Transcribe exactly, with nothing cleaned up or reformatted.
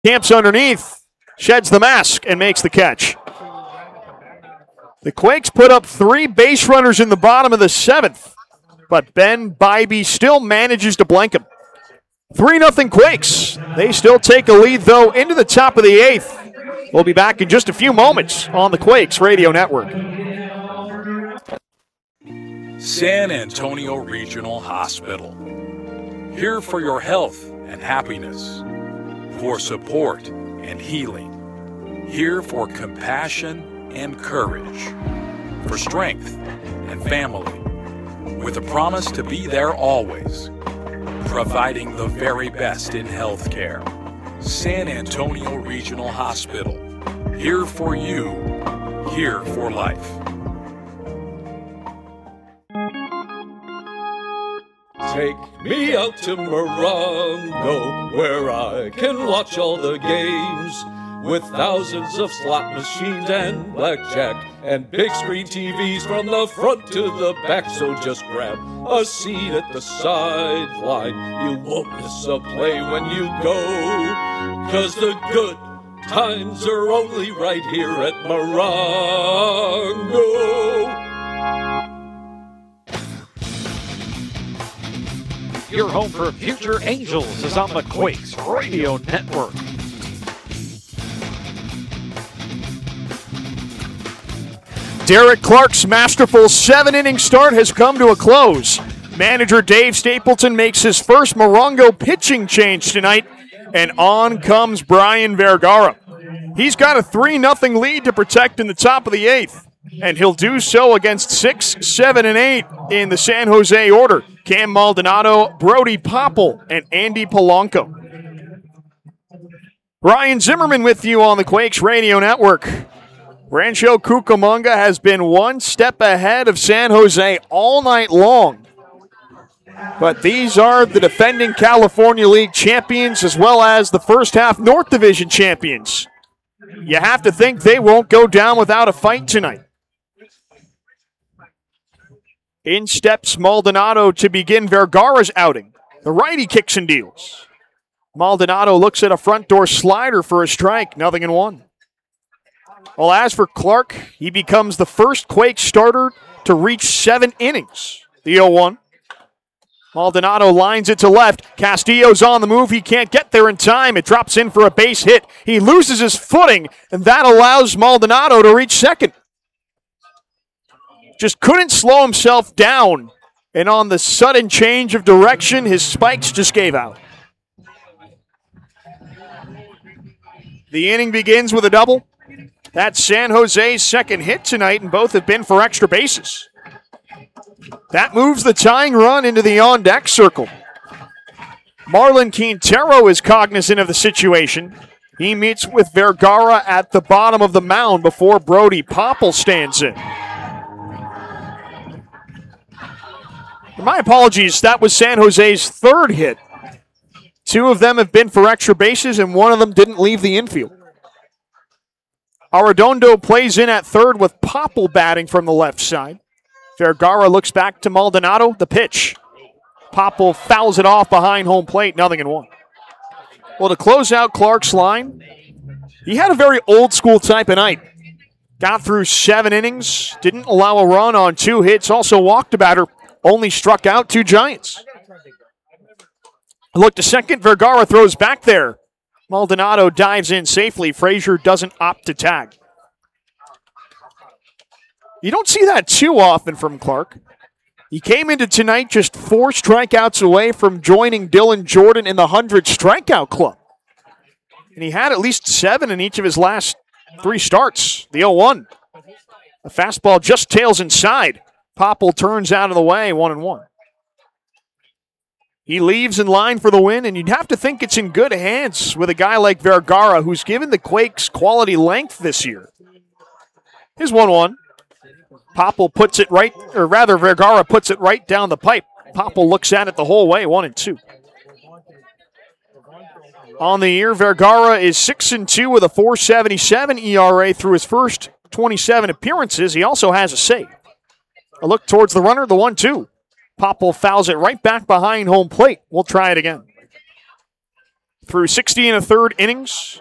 Camps underneath, sheds the mask, and makes the catch. The Quakes put up three base runners in the bottom of the seventh, but Ben Bybee still manages to blank him. three nothing Quakes. They still take a lead, though, into the top of the eighth. We'll be back in just a few moments on the Quakes Radio Network. San Antonio Regional Hospital. Here for your health and happiness. For support and healing. Here for compassion and courage. For strength and family. With a promise to be there always. Providing the very best in healthcare. San Antonio Regional Hospital. Here for you. Here for life. Take me out to Morongo, where I can watch all the games, with thousands of slot machines and blackjack, and big screen T Vs from the front to the back. So just grab a seat at the sideline. You won't miss a play when you go, 'cause the good times are only right here at Morongo. Your home for future Angels is on the Quakes Radio Network. Derek Clark's masterful seven-inning start has come to a close. Manager Dave Stapleton makes his first Morongo pitching change tonight, and on comes Brian Vergara. He's got a three nothing lead to protect in the top of the eighth, and he'll do so against six, seven, and eight in the San Jose order. Cam Maldonado, Brody Popple, and Andy Polanco. Ryan Zimmerman with you on the Quakes Radio Network. Rancho Cucamonga has been one step ahead of San Jose all night long. But these are the defending California League champions as well as the first half North Division champions. You have to think they won't go down without a fight tonight. In steps Maldonado to begin Vergara's outing. The righty kicks and deals. Maldonado looks at a front door slider for a strike, nothing in one. Well, as for Clark, he becomes the first Quake starter to reach seven innings. The oh one. Maldonado lines it to left. Castillo's on the move. He can't get there in time. It drops in for a base hit. He loses his footing, and that allows Maldonado to reach second. Just couldn't slow himself down. And on the sudden change of direction, his spikes just gave out. The inning begins with a double. That's San Jose's second hit tonight, and both have been for extra bases. That moves the tying run into the on-deck circle. Marlon Quintero is cognizant of the situation. He meets with Vergara at the bottom of the mound before Brody Popple stands in. My apologies, that was San Jose's third hit. Two of them have been for extra bases, and one of them didn't leave the infield. Arredondo plays in at third with Popple batting from the left side. Vergara looks back to Maldonado, the pitch. Popple fouls it off behind home plate, nothing in one. Well, to close out Clark's line, he had a very old-school type of night. Got through seven innings, didn't allow a run on two hits, also walked a batter, only struck out two Giants. Look to second, Vergara throws back there. Maldonado dives in safely. Frazier doesn't opt to tag. You don't see that too often from Clark. He came into tonight just four strikeouts away from joining Dylan Jordan in the one hundred strikeout club. And he had at least seven in each of his last three starts. The oh one. The fastball just tails inside. Popple turns out of the way, one and one. He leaves in line for the win, and you'd have to think it's in good hands with a guy like Vergara, who's given the Quakes quality length this year. Here's one one. Popple puts it right, or rather Vergara puts it right down the pipe. Popple looks at it the whole way, one and two. On the year, Vergara is six and two with a four seventy-seven E R A through his first twenty-seven appearances. He also has a save. A look towards the runner, the one two. Popple fouls it right back behind home plate. We'll try it again. Through sixty and a third innings,